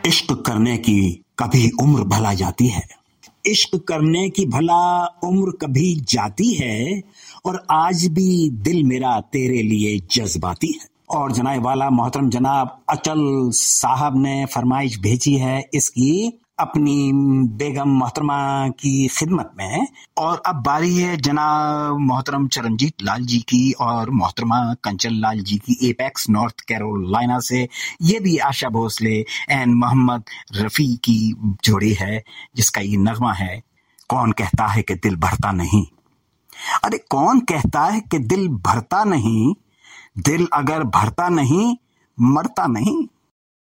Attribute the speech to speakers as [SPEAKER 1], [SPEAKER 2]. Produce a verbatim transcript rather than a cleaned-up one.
[SPEAKER 1] इश्क करने की कभी उम्र भला जाती है, इश्क करने की भला उम्र कभी जाती है, और आज भी दिल मेरा तेरे लिए जज्बाती है। और जनाब वाला मोहतरम जनाब अचल साहब ने फरमाइश भेजी है इसकी अपनी बेगम मोहतरमा की खिदमत में। और अब बारी है जनाब मोहतरम चरणजीत लाल जी की और मोहतरमा कंचन लाल जी की, एपेक्स नॉर्थ कैरोलिना से। ये भी आशा भोसले एंड मोहम्मद रफ़ी की जोड़ी है, जिसका ये नगमा है, कौन कहता है कि दिल भरता नहीं। अरे कौन कहता है कि दिल भरता नहीं, दिल अगर भरता नहीं मरता नहीं।